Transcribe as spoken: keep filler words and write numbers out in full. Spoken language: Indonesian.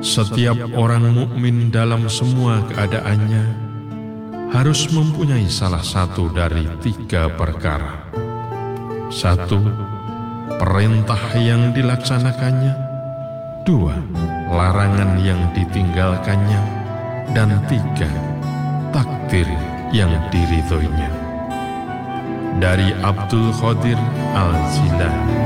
Setiap orang mukmin dalam semua keadaannya harus mempunyai salah satu dari tiga perkara. Satu, perintah yang dilaksanakannya. Dua, larangan yang ditinggalkannya. Dan tiga, takdir yang diridhoinya. Dari Abdul Qadir Al-Jilani.